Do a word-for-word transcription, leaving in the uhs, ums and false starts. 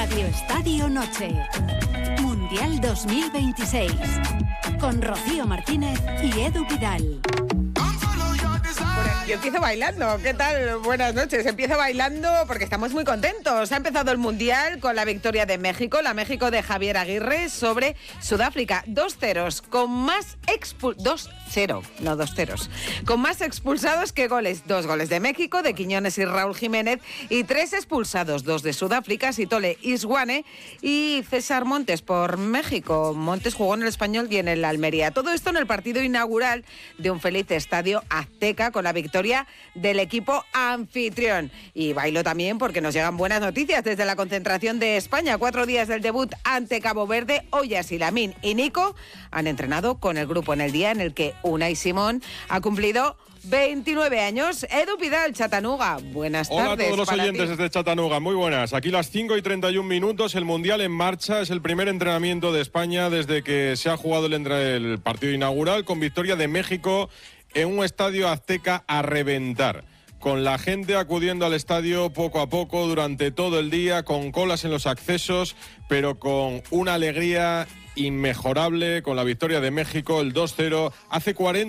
Radio Estadio Noche. Mundial dos mil veintiséis. Con Rocío Martínez y Edu Pidal. Bueno, yo empiezo bailando. ¿Qué tal? Buenas noches. Empiezo bailando porque estamos muy contentos. Ha empezado el Mundial con la victoria de México, la México de Javier Aguirre sobre Sudáfrica. Dos ceros, con más expul... Dos cero, no dos ceros. Con más expulsados que goles. Dos goles de México, de Quiñones y Raúl Jiménez, y tres expulsados. Dos de Sudáfrica, Sitole Iswane y César Montes por México. Montes jugó en el Español y en el Almería. Todo esto en el partido inaugural de un feliz estadio Azteca, con la victoria del equipo anfitrión. Y bailo también porque nos llegan buenas noticias desde la concentración de España. Cuatro días del debut ante Cabo Verde. Ollas, Lamine y Nico han entrenado con el grupo en el día en el que Unai Simón ha cumplido veintinueve años. Edu Pidal, Chattanooga, buenas tardes. Hola a todos los oyentes ti. desde Chattanooga, muy buenas. Aquí las cinco y treinta y un minutos, el Mundial en marcha. Es el primer entrenamiento de España desde que se ha jugado el, el partido inaugural, con victoria de México en un estadio Azteca a reventar, con la gente acudiendo al estadio poco a poco durante todo el día, con colas en los accesos, pero con una alegría inmejorable, con la victoria de México, el dos cero. Hace cuarenta